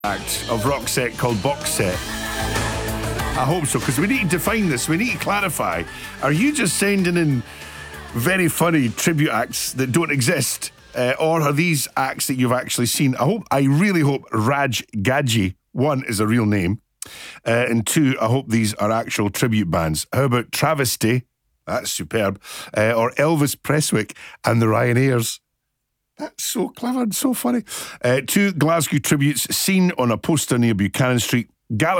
act of Roxette called Box Set? I hope so, because we need to define this. We need to clarify. Are you just sending in very funny tribute acts that don't exist? Or are these acts that you've actually seen? I really hope Raj Gadji, one, is a real name. And two, I hope these are actual tribute bands. How about Travesty? That's superb. Or Elvis Presswick and the Ryanaires. That's so clever and so funny. Two Glasgow tributes seen on a poster near Buchanan Street.